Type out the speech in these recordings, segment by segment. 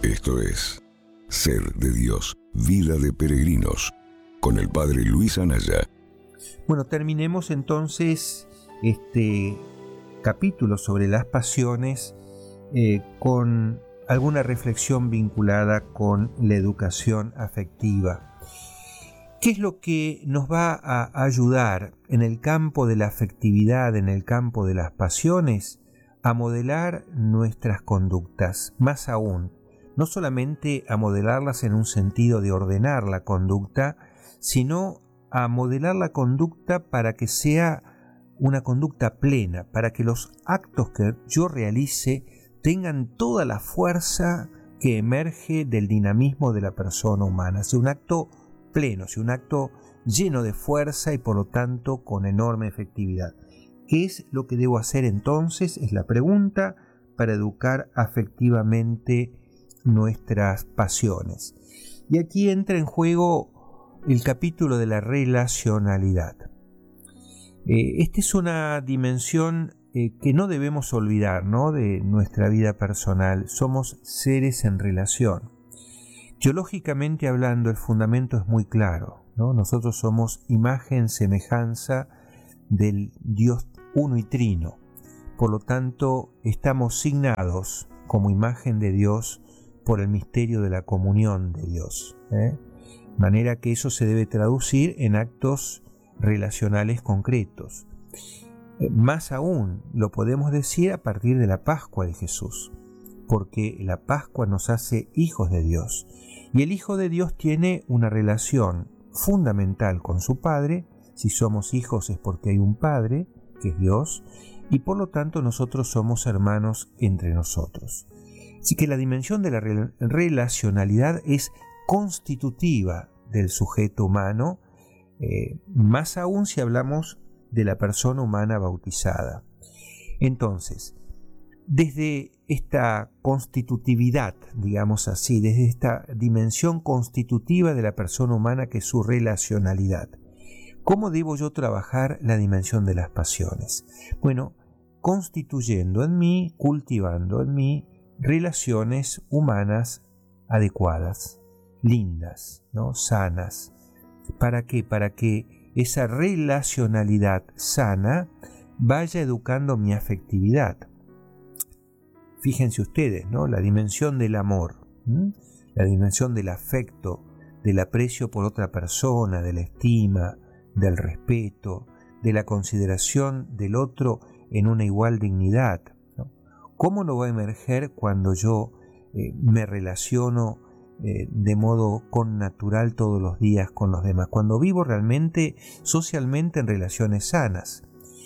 Esto es Ser de Dios, Vida de Peregrinos, con el Padre Luis Anaya. Bueno, terminemos entonces este capítulo sobre las pasiones con alguna reflexión vinculada con la educación afectiva. ¿Qué es lo que nos va a ayudar en el campo de la afectividad, en el campo de las pasiones, a modelar nuestras conductas? Más aún, no solamente a modelarlas en un sentido de ordenar la conducta, sino a modelar la conducta para que sea una conducta plena, para que los actos que yo realice tengan toda la fuerza que emerge del dinamismo de la persona humana, sea un acto pleno, sea un acto lleno de fuerza y por lo tanto con enorme efectividad. ¿Qué es lo que debo hacer entonces? Es la pregunta para educar afectivamente nuestras pasiones. Y aquí entra en juego el capítulo de la relacionalidad. Esta es una dimensión que no debemos olvidar, ¿no?, de nuestra vida personal. Somos seres en relación. Teológicamente hablando, el fundamento es muy claro, ¿no? Nosotros somos imagen, semejanza del Dios uno y trino. Por lo tanto, estamos signados como imagen de Dios por el misterio de la comunión de Dios. De manera que eso se debe traducir en actos relacionales concretos. Más aún, lo podemos decir a partir de la Pascua de Jesús, porque la Pascua nos hace hijos de Dios. Y el Hijo de Dios tiene una relación fundamental con su Padre. Si somos hijos es porque hay un Padre, que es Dios, y por lo tanto nosotros somos hermanos entre nosotros. Así que la dimensión de la relacionalidad es constitutiva del sujeto humano, más aún si hablamos de la persona humana bautizada. Entonces, desde esta constitutividad, digamos así, desde esta dimensión constitutiva de la persona humana que es su relacionalidad, ¿cómo debo yo trabajar la dimensión de las pasiones? Bueno, constituyendo en mí, cultivando en mí relaciones humanas adecuadas, lindas, ¿no?, sanas. ¿Para qué? Para que esa relacionalidad sana vaya educando mi afectividad. Fíjense ustedes, ¿no?, la dimensión del amor, la dimensión del afecto, del aprecio por otra persona, de la estima, del respeto, de la consideración del otro en una igual dignidad, ¿no? ¿Cómo no va a emerger cuando yo me relaciono de modo connatural todos los días con los demás? Cuando vivo realmente socialmente en relaciones sanas.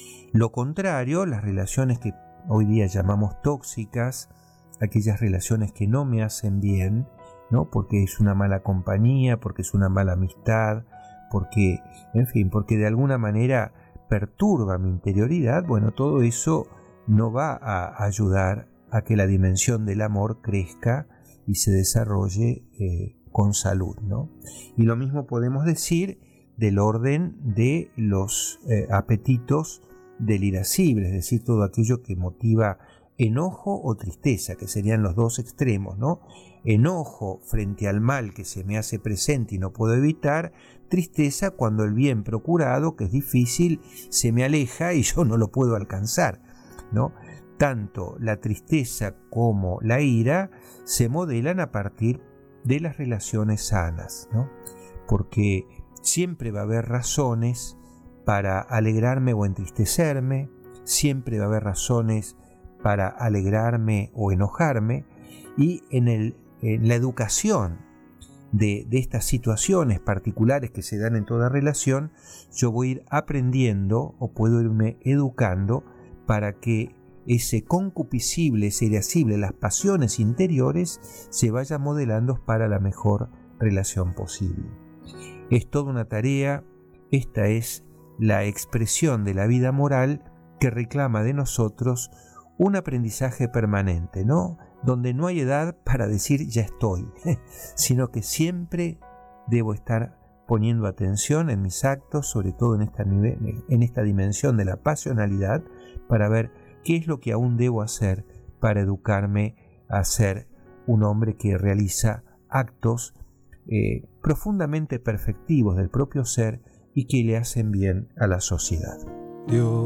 Lo contrario, las relaciones que hoy día llamamos tóxicas, aquellas relaciones que no me hacen bien, ¿no?, porque es una mala compañía, porque es una mala amistad, porque, en fin, porque de alguna manera perturba mi interioridad, bueno, todo eso no va a ayudar a que la dimensión del amor crezca y se desarrolle con salud, ¿no? Y lo mismo podemos decir del orden de los apetitos del irascible, es decir, todo aquello que motiva enojo o tristeza, que serían los dos extremos, ¿no? Enojo frente al mal que se me hace presente y no puedo evitar, tristeza cuando el bien procurado, que es difícil, se me aleja y yo no lo puedo alcanzar, ¿no? Tanto la tristeza como la ira se modelan a partir de las relaciones sanas, ¿no? Porque siempre va a haber razones para alegrarme o entristecerme, siempre va a haber razones para alegrarme o enojarme, y en la educación de estas situaciones particulares que se dan en toda relación, yo voy a ir aprendiendo o puedo irme educando para que ese concupiscible, ese irascible, las pasiones interiores se vayan modelando para la mejor relación posible. Es toda una tarea. Esta es la expresión de la vida moral que reclama de nosotros un aprendizaje permanente, ¿no?, donde no hay edad para decir ya estoy, sino que siempre debo estar poniendo atención en mis actos, sobre todo en esta dimensión de la pasionalidad, para ver qué es lo que aún debo hacer para educarme a ser un hombre que realiza actos profundamente perfectivos del propio ser y que le hacen bien a la sociedad. Dios